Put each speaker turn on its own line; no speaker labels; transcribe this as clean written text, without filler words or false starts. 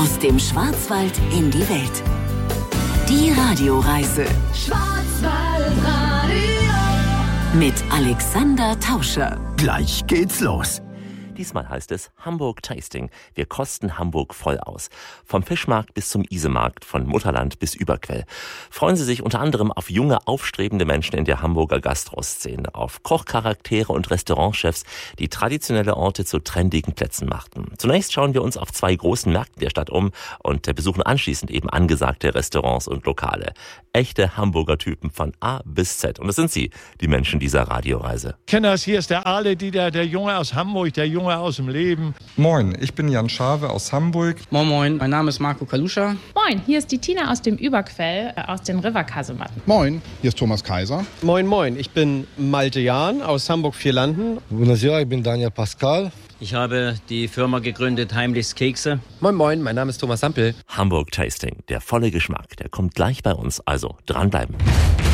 Aus dem Schwarzwald in die Welt. Die Radioreise.
Schwarzwaldradio.
Mit Alexander Tauscher.
Gleich geht's los.
Diesmal heißt es Hamburg Tasting. Wir kosten Hamburg voll aus. Vom Fischmarkt bis zum Isemarkt, von Mutterland bis Überquell. Freuen Sie sich unter anderem auf junge, aufstrebende Menschen in der Hamburger Gastroszene, auf Kochcharaktere und Restaurantchefs, die traditionelle Orte zu trendigen Plätzen machten. Zunächst schauen wir uns auf 2 großen Märkten der Stadt um und besuchen anschließend eben angesagte Restaurants und Lokale. Echte Hamburger Typen von A bis Z. Und das sind Sie, die Menschen dieser Radioreise.
Kenners, hier ist der Ale Dieter, der Junge aus Hamburg, der Junge aus dem Leben.
Moin, ich bin Jan Schawe aus Hamburg.
Moin, moin, mein Name ist Marco Kaluscha.
Moin, hier ist die Tina aus dem Überquell, aus den Riverkasematten.
Moin, hier ist Thomas Kaiser.
Moin, moin, ich bin Malte Jahn aus Hamburg-Vierlanden.
Buonasera, ich bin Daniel Pascal.
Ich habe die Firma gegründet, Heimlichs Kekse.
Moin, moin, mein Name ist Thomas Sampel.
Hamburg Tasting, der volle Geschmack, der kommt gleich bei uns, also dranbleiben.